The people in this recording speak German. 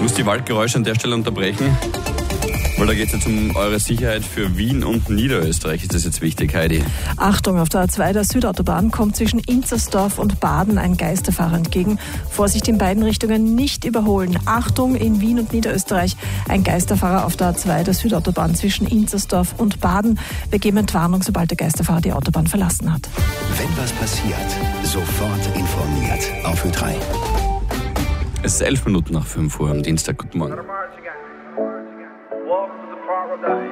muss die Waldgeräusche an der Stelle unterbrechen, weil da geht es jetzt um eure Sicherheit für Wien und Niederösterreich. Ist das jetzt wichtig, Heidi? Achtung, auf der A2 der Südautobahn kommt zwischen Inzersdorf und Baden ein Geisterfahrer entgegen. Vorsicht, in beiden Richtungen nicht überholen. Achtung, in Wien und Niederösterreich ein Geisterfahrer auf der A2 der Südautobahn zwischen Inzersdorf und Baden. Wir geben Entwarnung, sobald der Geisterfahrer die Autobahn verlassen hat. Wenn was passiert, sofort informiert. Auf Ö3. Es ist 11 Minuten nach 5 Uhr am Dienstag. Guten Morgen.